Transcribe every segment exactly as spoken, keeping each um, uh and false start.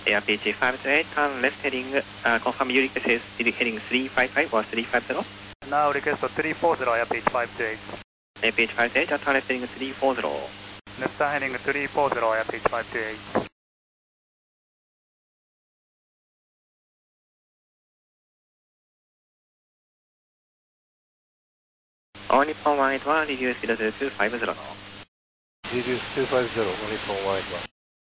Air P H five eight, turn left heading, uh, confirm you request is heading three five five or three five zero? Now request three four zero, Air P H five eight. Air P H five eight, turn left heading three four zero. Left heading three four zero, Air P H five eight. All Nippon one eight one, reduce speed to two five zero. Reduce two five zero, All Nippon one eight one.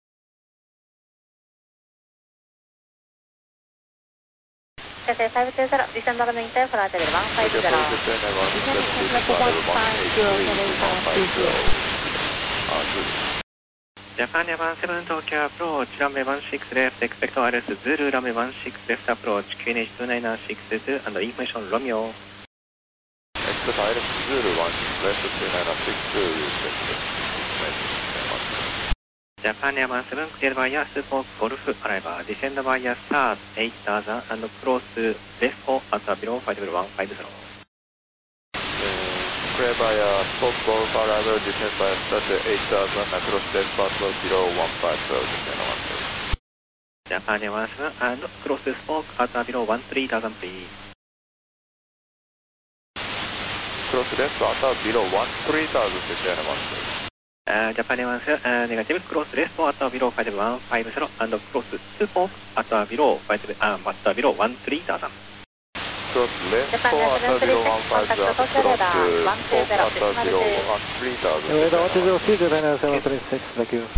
five two zero, descend on maintain flight level one five zero. Japan Japan seven Tokyo approach, runway one six left, expect R S Zulu, runway one six left approach, Q N H two nine six two, and information Romeo. Expect R S Zulu one six left, two nine six two, Japan Japan seven clear via Super Golf arrival, descend via start eight thousand and cross left four at below five zero one five zero. Clear via Sport Golf arrival, descend via start eight thousand and cross left four below one five zero, descend one three. Japan Japan seven and cross spoke at below one three thousand please. Cross left at below one three thousand, descend one three. Uh, Japan Japan seven, uh, negative, cross left at below five one five zero and cross spoke at below five uh, at below one three thousand. Cross left four at below one five zero, cross spoke at below one three thousand. one two zero, C Japan seven three six, thank you.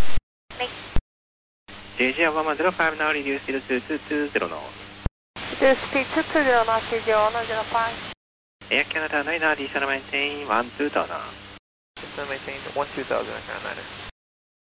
J J one one zero five, now reduce speed to two two zero knots. Reduce speed two two zero knots, C J one zero five. Air Canada nine, descend maintain one two thousand. Descend maintain one two thousand, Air Canada nine.